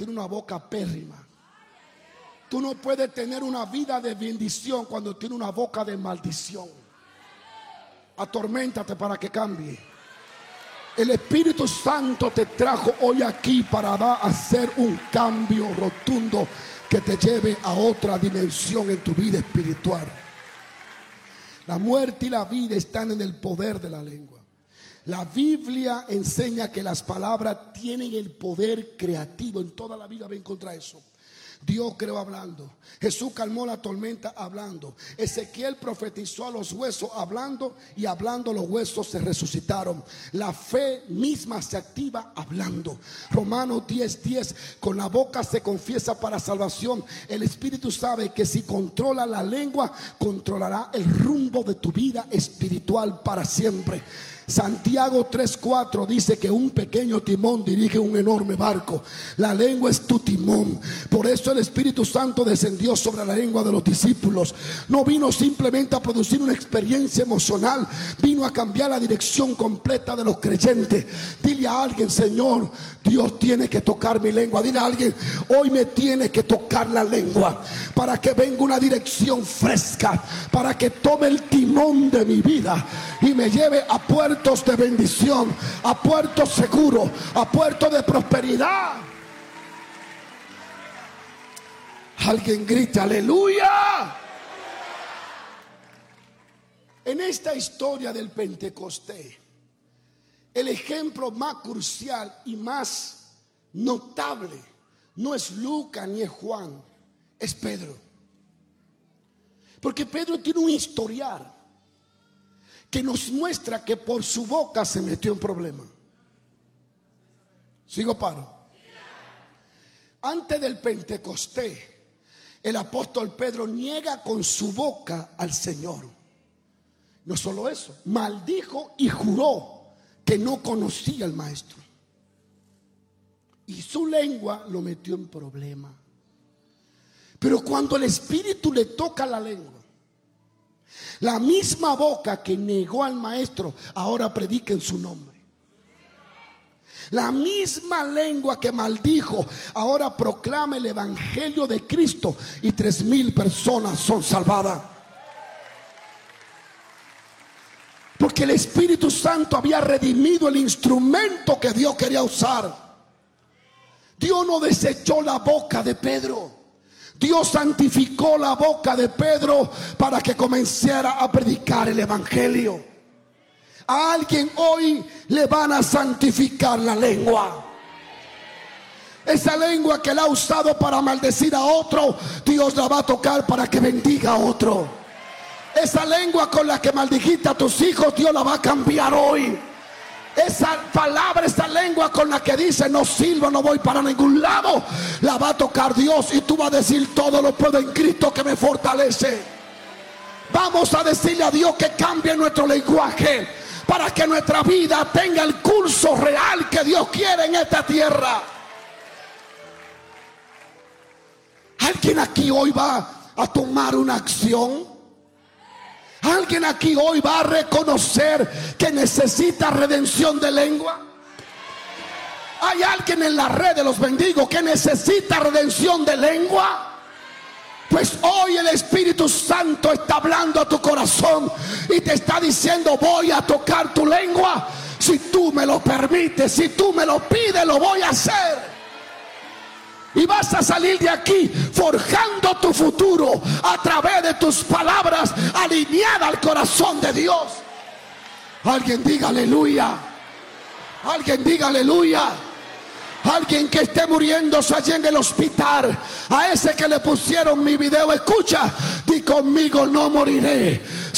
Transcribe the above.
tiene una boca pérrima. Tú no puedes tener una vida de bendición cuando tiene una boca de maldición. Atorméntate para que cambie. El Espíritu Santo te trajo hoy aquí para hacer un cambio rotundo que te lleve a otra dimensión en tu vida espiritual. La muerte y la vida están en el poder de la lengua. La Biblia enseña que las palabras tienen el poder creativo. En toda la vida ven contra eso. Dios creó hablando. Jesús calmó la tormenta hablando. Ezequiel profetizó a los huesos hablando, y hablando los huesos se resucitaron. La fe misma se activa hablando. Romanos 10:10, con la boca se confiesa para salvación. El Espíritu sabe que si controla la lengua, controlará el rumbo de tu vida espiritual para siempre. Santiago 3:4 dice que un pequeño timón dirige un enorme barco. La lengua es tu timón. Por eso el Espíritu Santo descendió sobre la lengua de los discípulos. No vino simplemente a producir una experiencia emocional, vino a cambiar la dirección completa de los creyentes. Dile a alguien: Señor, Dios tiene que tocar mi lengua. Dile a alguien: hoy me tiene que tocar la lengua, para que venga una dirección fresca, para que tome el timón de mi vida y me lleve a puertos de bendición, a puertos seguros, a puertos de prosperidad. Alguien grita aleluya. En esta historia del Pentecostés, el ejemplo más crucial y más notable no es Lucas ni es Juan, es Pedro. Porque Pedro tiene un historial que nos muestra que por su boca se metió en problemas. ¿Sigo paro? Antes del Pentecostés, el apóstol Pedro niega con su boca al Señor. No solo eso, maldijo y juró que no conocía al Maestro. Y su lengua lo metió en problemas. Pero cuando el Espíritu le toca la lengua, la misma boca que negó al Maestro ahora predica en su nombre. La misma lengua que maldijo ahora proclama el evangelio de Cristo, y 3,000 personas son salvadas. Porque el Espíritu Santo había redimido el instrumento que Dios quería usar. Dios no desechó la boca de Pedro. Dios santificó la boca de Pedro para que comenzara a predicar el evangelio. A alguien hoy le van a santificar la lengua. Esa lengua que la ha usado para maldecir a otro, Dios la va a tocar para que bendiga a otro. Esa lengua con la que maldijiste a tus hijos, Dios la va a cambiar hoy. Esa palabra, esa lengua con la que dice no sirvo, no voy para ningún lado, la va a tocar Dios, y tú vas a decir: todo lo puedo en Cristo que me fortalece. Vamos a decirle a Dios que cambie nuestro lenguaje para que nuestra vida tenga el curso real que Dios quiere en esta tierra. ¿Alguien aquí hoy va a tomar una acción? ¿Alguien aquí hoy va a reconocer que necesita redención de lengua? ¿Hay alguien en la red de los bendigos que necesita redención de lengua? Pues hoy el Espíritu Santo está hablando a tu corazón y te está diciendo: voy a tocar tu lengua. Si tú me lo permites, si tú me lo pides, lo voy a hacer. Y vas a salir de aquí forjando tu futuro a través de tus palabras alineadas al corazón de Dios. Alguien diga aleluya. Alguien diga aleluya. Alguien que esté muriéndose allí en el hospital, a ese que le pusieron mi video, escucha, di conmigo: no moriré,